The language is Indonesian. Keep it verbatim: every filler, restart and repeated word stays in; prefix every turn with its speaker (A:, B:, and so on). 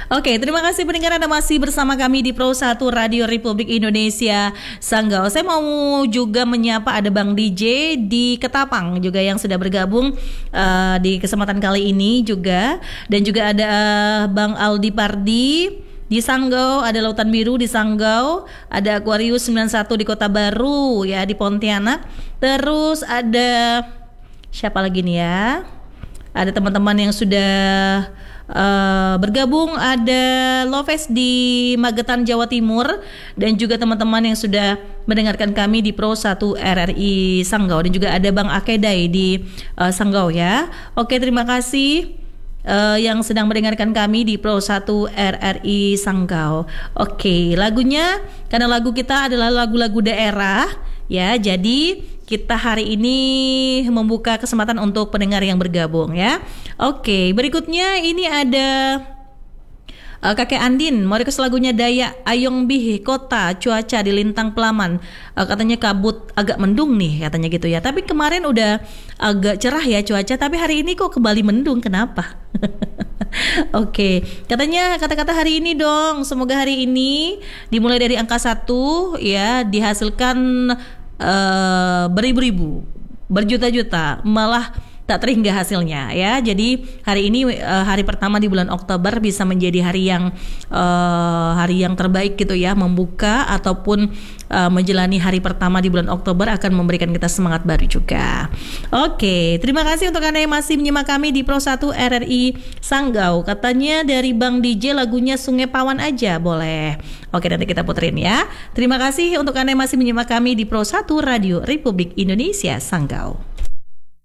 A: Oke, terima kasih pendengar, Anda masih bersama kami di Pro satu Radio Republik Indonesia Sanggau. Saya mau juga menyapa ada Bang D J di Ketapang juga yang sudah bergabung uh, di kesempatan kali ini juga. Dan juga ada uh, Bang Aldi Pardi di Sanggau, ada Lautan Biru di Sanggau, ada Aquarius sembilan satu di Kota Baru ya di Pontianak. Terus ada siapa lagi nih ya? Ada teman-teman yang sudah Uh, bergabung, ada Loves di Magetan Jawa Timur, dan juga teman-teman yang sudah mendengarkan kami di Pro satu R R I Sanggau, dan juga ada Bang Akedai di uh, Sanggau ya. Oke, terima kasih uh, yang sedang mendengarkan kami di Pro satu R R I Sanggau. Oke, lagunya karena lagu kita adalah lagu-lagu daerah ya, jadi kita hari ini membuka kesempatan untuk pendengar yang bergabung ya. Oke, berikutnya ini ada uh, Kakek Andin mau request lagunya Dayak Ayong Bih Kota Cuaca di Lintang Pelaman. Uh, katanya kabut agak mendung nih katanya gitu ya. Tapi kemarin udah agak cerah ya cuaca, tapi hari ini kok kembali mendung, kenapa? Oke, katanya kata-kata hari ini dong. Semoga hari ini dimulai dari angka satu ya, dihasilkan Uh, beribu-ribu, berjuta-juta, malah tak terhingga hasilnya ya. Jadi hari ini uh, hari pertama di bulan Oktober bisa menjadi hari yang uh, hari yang terbaik gitu ya, membuka ataupun uh, menjalani hari pertama di bulan Oktober akan memberikan kita semangat baru juga. Oke, terima kasih untuk Anda yang masih menyimak kami di Pro satu R R I Sanggau. Katanya dari Bang D J lagunya Sungai Pawan aja boleh. Oke, nanti kita puterin ya. Terima kasih untuk Anda yang masih menyimak kami di Pro satu Radio Republik Indonesia Sanggau.